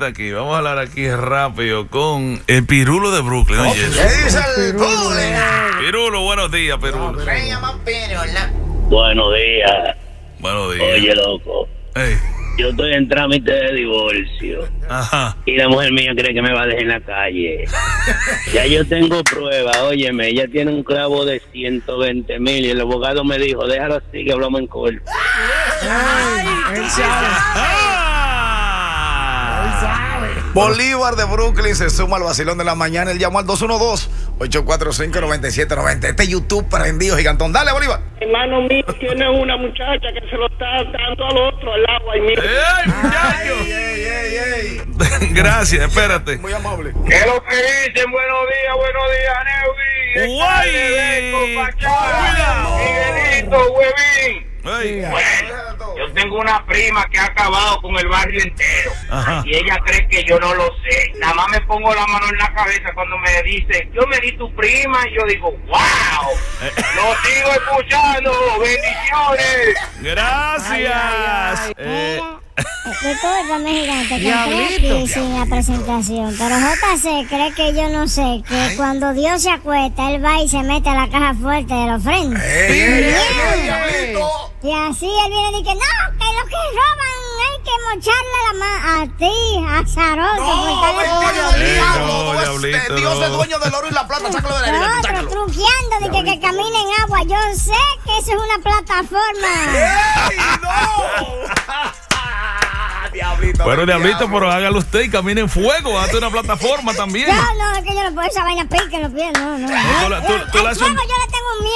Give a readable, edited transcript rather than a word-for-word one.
está aquí. Vamos a hablar aquí rápido con el Pirulo de Brooklyn. Oye, ¿Qué dice el Brooklyn? Pirulo, buenos días, Pirulo. Se llama Pirulo. Buenos días. Buenos días. Oye, loco. Hey. Yo estoy en trámite de divorcio. Ajá. Y la mujer mía cree que me va a dejar en la calle. Ya yo tengo pruebas. Óyeme, ella tiene un clavo de 120,000 y el abogado me dijo, déjalo así que hablamos en corto. Él sabe. Bolívar de Brooklyn se suma al vacilón de la mañana. Él llamó al 212-845-9790. Este YouTube prendido, gigantón. Dale, Bolívar. Hermano mío tiene una muchacha que se lo está dando al otro, al agua. Y mira. ¡Ey, muchacho! Gracias, espérate. Muy amable. ¿Qué es lo que dicen? Buenos días, Neudy. ¡Guay! Cuidado. Miguelito, huevín. Ey. Bueno, yo tengo una prima que ha acabado con el barrio entero. Ajá. Y ella cree que yo no lo sé. Nada más me pongo la mano en la cabeza cuando me dice, yo me di tu prima. Y yo digo, wow. Lo sigo escuchando. Bendiciones. Gracias. Discúlpame, gigante, que entré Diablito. aquí sin la presentación. Pero JC cree que yo no sé que cuando Dios se acuesta, él va y se mete a la caja fuerte de la ofrenda. Diablito. Y así él viene y dice, no, que los que roban hay que mocharle la mano a ti, azaroso. No, Diablito, Dios no. es dueño del oro y la plata. Sácalo de la arena, Otro sácalo. truqueando de que camine en agua. Yo sé que eso es una plataforma. ¡Ey, no! Diablito. Bueno, del Diablito, diablo. pero hágalo usted y camine en fuego. Hazte una plataforma también. No, es que yo no puedo esa vaina pique en los pies, no. tú le haces un- Yo le tengo miedo.